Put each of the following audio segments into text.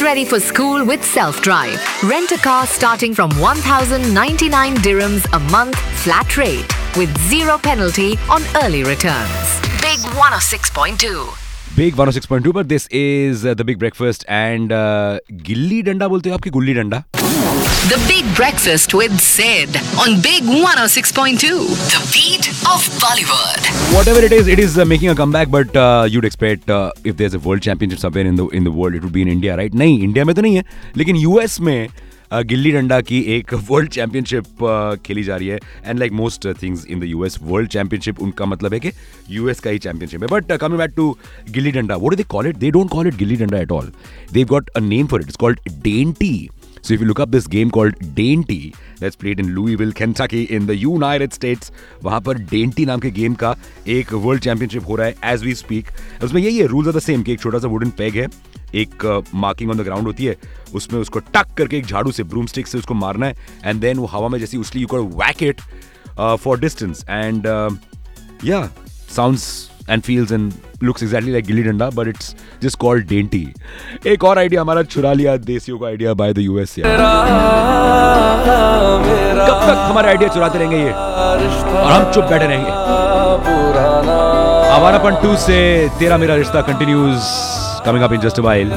ready for school with Self-Drive. Rent a car starting from 1,099 dirhams a month flat rate with zero penalty on early returns. Big 106.2. Big 106.2, but this is the Big Breakfast and gilli danda बोलते हो आपकी gulli danda? The Big Breakfast with Sid on Big 106.2. The beat of Bollywood. Whatever it is making a comeback, but you'd expect if there's a world championship somewhere in the world, it would be in India, right? नहीं, India में तो नहीं है, लेकिन US में गिल्ली डंडा की एक world championship खेली जा रही है. And like most things in the US, world championship उनका मतलब है कि यूएस का ही चैंपियनशिप है. But coming back to gilli danda, what do they call it? They don't call it gilli danda at all. They've got a name for it. It's called Dainty. So if you look up this game called Dainty, that's played in Louisville, Kentucky in the United States, वहाँ पर Dainty नाम के game का एक world championship हो रहा है as we speak. उसमें यही है, रूल्स आर द सेम कि एक छोटा सा वुडन पेग है, एक मार्किंग ऑन द ग्राउंड होती है, उसमें उसको टक करके एक झाड़ू से, ब्रूम स्टिक से उसको मारना है, एंड देन वो हवा में जैसी उछली, you can वैक it for distance. And या, sounds and feels and looks exactly like gilli danda, but it's just called Dainty. एक और आइडिया हमारा चुरा लिया देसियों का आइडिया by the US. कब तक हमारे आइडिया चुराते रहेंगे ये और हम चुप बैठे रहेंगे? आवारापन 2 से तेरा मेरा रिश्ता continues, coming up in just a while.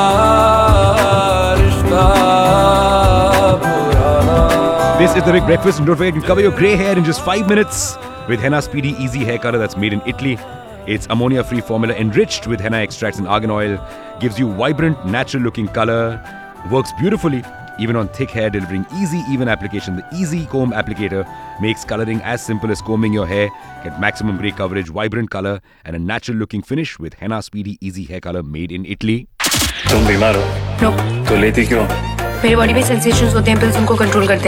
This is the Big Breakfast, and don't forget to cover your grey hair in just 5 minutes with Henna Speedy Easy Hair Color that's made in Italy. It's ammonia-free formula enriched with henna extracts and argan oil. Gives you vibrant, natural-looking color. Works beautifully, even on thick hair, delivering easy, even application. The Easy Comb Applicator makes coloring as simple as combing your hair. Get maximum grey coverage, vibrant color, and a natural-looking finish with Henna Speedy Easy Hair Color made in Italy. तुम बीमार हो? No. तो लेती क्यों? मेरी body में sensations होते हैं, पिल्स उनको कंट्रोल करते हैं.